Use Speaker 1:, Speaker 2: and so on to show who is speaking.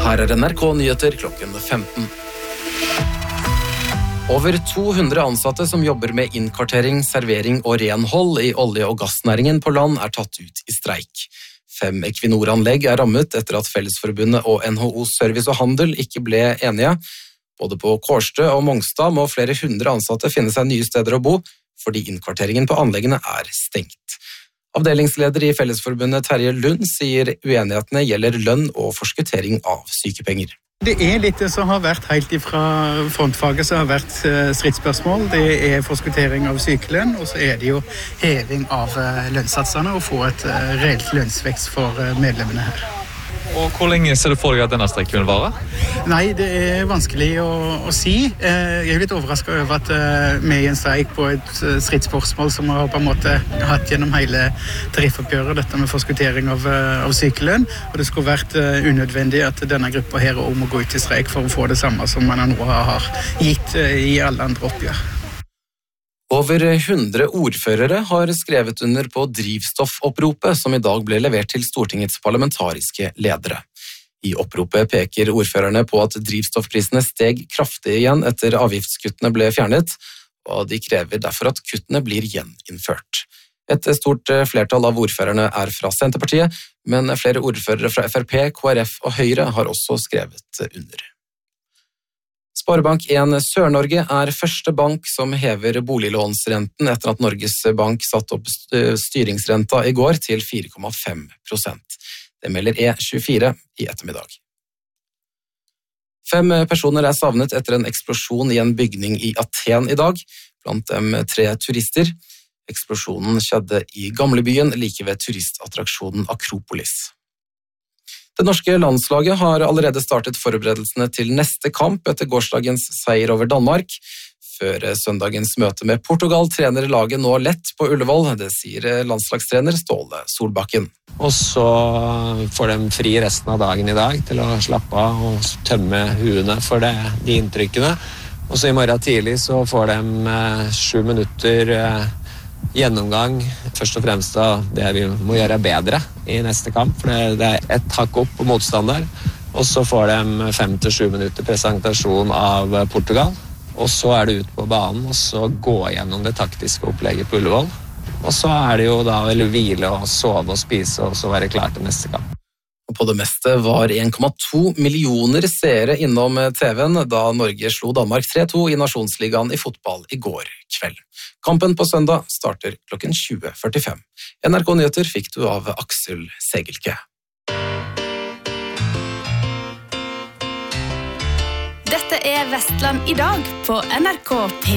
Speaker 1: Her NRK Nyheter klokken 15. Over 200 ansatte som jobber med innkvartering, servering og renhold i olje- og gassnæringen på land tatt ut i streik. 5 Equinor-anlegg rammet etter at Fellesforbundet og NHO Service og Handel ikke ble enige. Både på Kårstø og Mongstad må flere 100 ansatte finne seg nye steder å bo, fordi innkvarteringen på anleggene stengt. Avdelingsleder i Fellesforbundet Terje Lund sier uenighetene gjelder lønn og forskuttering av sykepenger.
Speaker 2: Det litt det som har vært helt fra frontfaget som har vært stridsspørsmål. Det forskuttering av sykelønn, og så det jo heving av lønnssatsene og få et reelt lønnsvekst for medlemmene her.
Speaker 3: Og hvor lenge ser du for deg at denne streiken vil vare?
Speaker 2: Nei, det vanskelig å si. Jeg litt overrasket over at vi i en streik på et stridsspørsmål som vi har på en måte hatt gjennom hele tariffoppgjøret, dette med forskuttering av sykelønn, og det skulle vært unødvendig at denne gruppa her også må gå ut i streik for å få det samme som man nå har gitt i alle andre oppgjør.
Speaker 1: Over 100 ordførere har skrevet under på drivstoffoppropet som i dag ble levert til Stortingets parlamentariske ledere. I oppropet peker ordførerne på at drivstoffprisene steg kraftig igjen etter avgiftskuttene ble fjernet, og de krever derfor at kuttene blir gjeninnført. Et stort flertall av ordførerne fra Senterpartiet, men flere ordførere fra FrP, KrF og Høyre har også skrevet under. Sparebank 1 Sør-Norge første bank som hever boliglånsrenten etter at Norges Bank satte opp styringsrenta i går til 4,5%. Det melder E24 i ettermiddag. 5 personer savnet etter en eksplosjon i en bygning i Aten i dag, blant dem 3 turister. Eksplosjonen skjedde i Gamlebyen, like ved turistattraksjonen Akropolis. Det norske landslaget har allerede startet forberedelsene til neste kamp etter gårsdagens seier over Danmark. Før søndagens møte med Portugal trener laget nå lett på Ullevål, det sier landslagstrener Ståle Solbakken.
Speaker 4: Og så får de fri resten av dagen i dag til å slappe av og tømme huene for de inntrykkene. Og så i morgen tidlig så får de 7 minutter gjennomgang, først og fremst av det vi må gjøre bedre i neste kamp, for det et hakk opp på motstander, og så får de 5-7 minutter presentasjon av Portugal, og så det ut på banen, og så gå gjennom det taktiske opplegget på Ullevål, og så det jo da vel hvile og sove og spise, og så være klar til neste kamp.
Speaker 1: Og på det meste var 1,2 millioner seere innom TV-en da Norge slo Danmark 3-2 i Nasjonsligaen i fotball i går kveld. Kampen på søndag starter klokken 20:45. NRK Nyheter fikk du av Aksel Segelke.
Speaker 5: Dette Vestland i dag på NRK P.